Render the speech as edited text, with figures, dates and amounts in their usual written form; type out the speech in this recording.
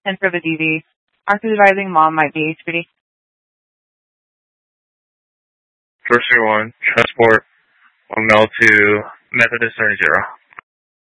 10 for the DV. Arthur's advising mom might be HPD. First 1, transport 1 male to Methodist 30.